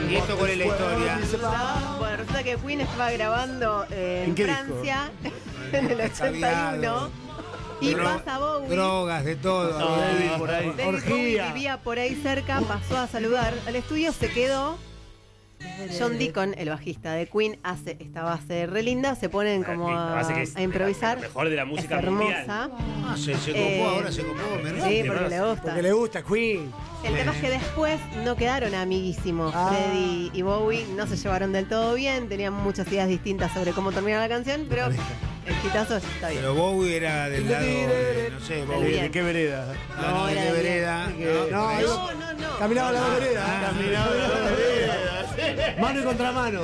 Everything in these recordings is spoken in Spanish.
¿Y esto cuál es la historia? Bueno, resulta que Queen estaba grabando en Francia en el 81 y pasa Bowie. Drogas, de todo. Por ahí. David Bowie vivía por ahí cerca, pasó a saludar al estudio, se quedó. John Deacon, el bajista de Queen, hace esta base re linda, se ponen como a improvisar. La mejor de la música es mundial. hermosa. Se copó, ahora se copó. Sí, porque le gusta. Porque le gusta Queen. El tema es que después no quedaron amiguísimos. Freddie y Bowie no se llevaron del todo bien, tenían muchas ideas distintas sobre cómo terminar la canción, pero el hitazo está bien. Pero Bowie era del lado de, no sé, Bowie. ¿De qué vereda? No, ¿de qué vereda? No. Caminaba la vereda. Caminaba la vereda. Mano y contramano.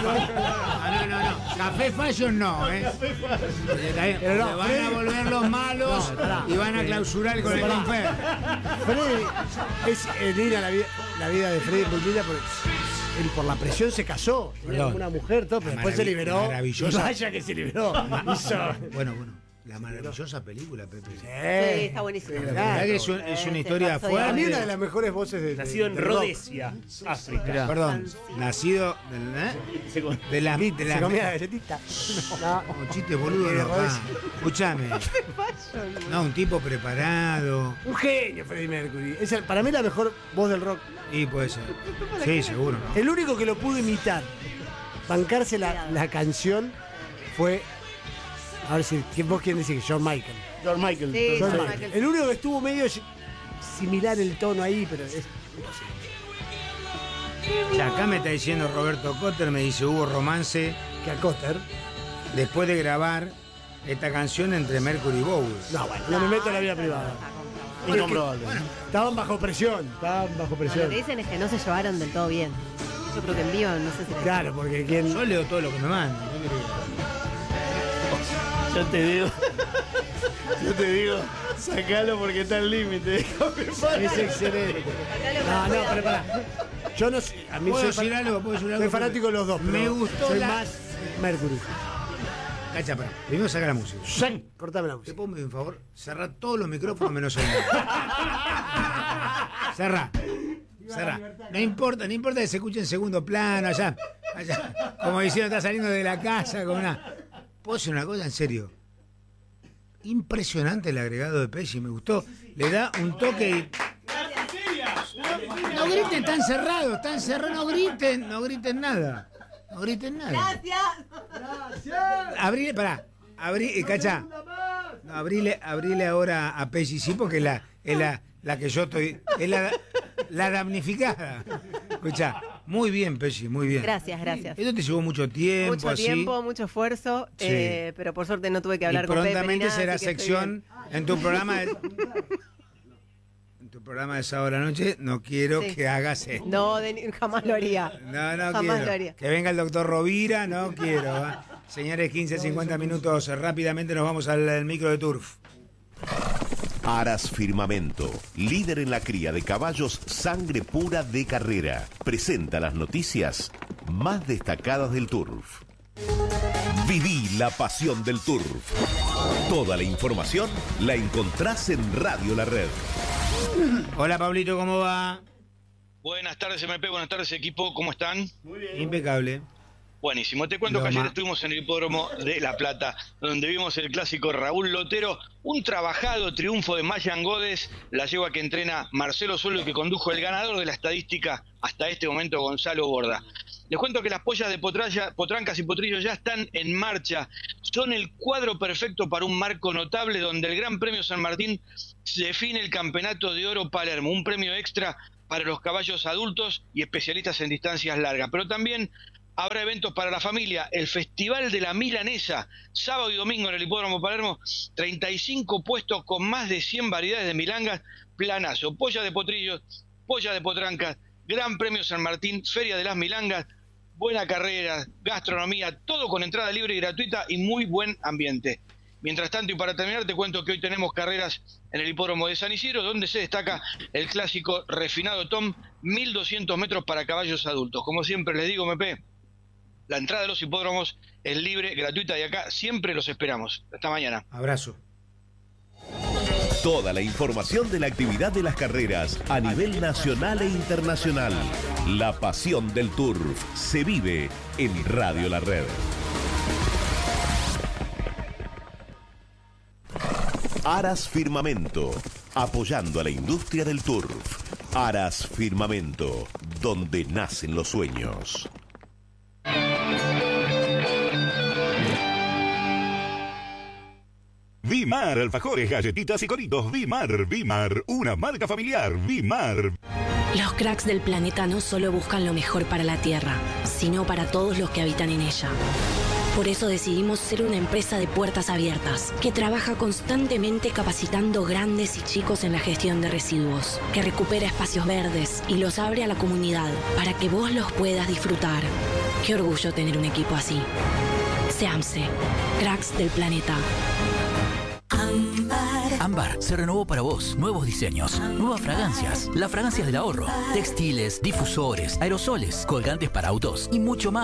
No. Café Fashion no, Pero no, van a volver los malos y van a clausurar con el Confer. Freddy es linda la vida de Freddy Mulvilla porque él por la presión se casó. Tenía una mujer, todo, pero después se liberó. Maravillosa. Vaya que se liberó. Bueno. La maravillosa película, Pepe. Sí, está buenísimo. La verdad que es una historia Para mí fuerte. una de las mejores voces Nacido en Rhodesia, África. Perdón, nacido de la Se comía galletita. No, chiste boludo, no. Escuchame. No, un tipo preparado. Un genio, Freddie Mercury. Para mí la mejor voz del rock. Y puede ser. Sí, seguro, ¿no? El único que lo pudo imitar, bancarse la canción, fue. A ver si vos quién decís, George Michael. George Michael. Sí, George George Michael. El único que estuvo medio similar el tono ahí, pero es imposible. Ya, acá me está diciendo Roberto Cotter, me dice hubo romance Que a Cotter. después de grabar esta canción entre Mercury y Bowie. No, bueno, no me meto en la vida privada. Incomprobable. Estaban bajo presión. Lo que dicen es que no se llevaron del todo bien. Yo creo que en vivo no sé si Claro, porque quien. Yo leo todo lo que me mandan. Yo te digo, sacalo porque está al límite. Es excelente. No, pero pará. Yo no sé. A mí ¿Puedo soy decir algo? soy fanático de los dos. Me pero gustó soy la- más Mercury. Cacha, pará. Primero saca la música. Cortame la ¿Te música. puedo pedir un favor? Cerrá todos los micrófonos menos el mío. Cerrá. No importa que se escuche en segundo plano, allá. Como diciendo, está saliendo de la casa con una. ¿Puedo decir una cosa en serio? Impresionante el agregado de Pesci, me gustó. Le da un toque. No griten, están cerrados, no griten nada. No griten nada. Abrile, pará. Cacha. No, abrile ahora a Pesci, sí, porque es la que yo estoy. Es la damnificada. Escuchá, muy bien, Pesci, muy bien. Gracias. Esto te llevó mucho tiempo, Mucho así. tiempo, mucho esfuerzo, Sí. pero por suerte no tuve que hablar Y con Pepe. prontamente ni nada, será así que estoy sección en tu programa de. En tu programa de sábado a la noche, no quiero Sí. que hagas esto. bien. No, jamás lo haría. No jamás quiero. lo haría. Que venga el doctor Rovira, no quiero. ¿Va? Señores, 15, 50 minutos. Rápidamente nos vamos al micro de Turf. Aras Firmamento, líder en la cría de caballos sangre pura de carrera, presenta las noticias más destacadas del turf. Viví la pasión del turf. Toda la información la encontrás en Radio La Red. Hola, Pablito, ¿cómo va? Buenas tardes, MP, buenas tardes, equipo, ¿cómo están? Impecable. Buenísimo, te cuento que ayer estuvimos en el hipódromo de La Plata, donde vimos el clásico Raúl Lotero, un trabajado triunfo de Mayan Godes, la yegua que entrena Marcelo Suelo y que condujo el ganador de la estadística hasta este momento, Gonzalo Borda. Les cuento que las pollas de Potrancas y Potrillos ya están en marcha, son el cuadro perfecto para un marco notable donde el Gran Premio San Martín define el Campeonato de Oro Palermo, un premio extra para los caballos adultos y especialistas en distancias largas, pero también habrá eventos para la familia, el Festival de la Milanesa, sábado y domingo en el Hipódromo Palermo, 35 puestos con más de 100 variedades de milangas, planazo, polla de potrillos, polla de potrancas, Gran Premio San Martín, Feria de las Milangas, buena carrera, gastronomía, todo con entrada libre y gratuita y muy buen ambiente. Mientras tanto, y para terminar, te cuento que hoy tenemos carreras en el Hipódromo de San Isidro, donde se destaca el clásico Refinado Tom, 1200 metros para caballos adultos. Como siempre les digo, MP, la entrada de los hipódromos es libre, gratuita, y acá siempre los esperamos. Hasta mañana. Abrazo. Toda la información de la actividad de las carreras a nivel nacional e internacional. La pasión del turf se vive en Radio La Red. Aras Firmamento, apoyando a la industria del turf. Aras Firmamento, donde nacen los sueños. Vimar, alfajores, galletitas y coritos. Vimar, una marca familiar. Vimar. Los cracks del planeta no solo buscan lo mejor para la Tierra, sino para todos los que habitan en ella. Por eso decidimos ser una empresa de puertas abiertas, que trabaja constantemente capacitando grandes y chicos en la gestión de residuos, que recupera espacios verdes y los abre a la comunidad para que vos los puedas disfrutar. Qué orgullo tener un equipo así. SEAMSE, cracks del planeta. Ámbar se renovó para vos. Nuevos diseños, nuevas fragancias, las fragancias del ahorro, textiles, difusores, aerosoles, colgantes para autos y mucho más.